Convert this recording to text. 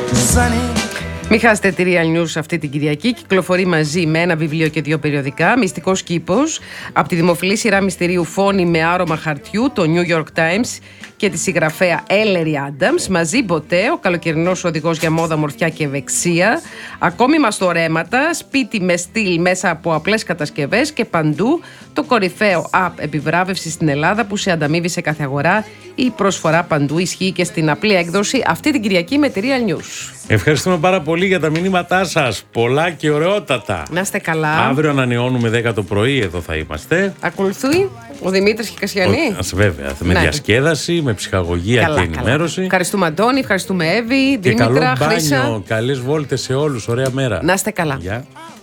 Μην χάσετε τη Real News αυτή την Κυριακή. Κυκλοφορεί μαζί με ένα βιβλίο και 2 περιοδικά. Μυστικός κήπος από τη δημοφιλή σειρά μυστηρίου Φόνη με άρωμα χαρτιού, το New York Times, και τη συγγραφέα Ellery Adams. Μαζί Μποτέ, ο καλοκαιρινός οδηγός για μόδα, μορφιά και ευεξία. Ακόμη μαστορέματα, σπίτι με στυλ μέσα από απλές κατασκευές και παντού το κορυφαίο app επιβράβευση στην Ελλάδα που σε ανταμείβει σε κάθε αγορά. Η προσφορά παντού ισχύει και στην απλή έκδοση αυτή την Κυριακή με τη Real News. Ευχαριστούμε πάρα πολύ για τα μηνύματά σας. Πολλά και ωραιότατα. Να είστε καλά. Αύριο ανανεώνουμε 10 το πρωί, εδώ θα είμαστε. Ακολουθεί ο Δημήτρης και η Κασιανή. Βέβαια, με διασκέδαση, με ψυχαγωγία και ενημέρωση. Καλά. Ευχαριστούμε Αντώνη, ευχαριστούμε Εύη, Δήμητρα, Χρύσα. Καλό μπάνιο, καλές βόλτες σε όλους. Ωραία μέρα. Να είστε καλά. Γεια.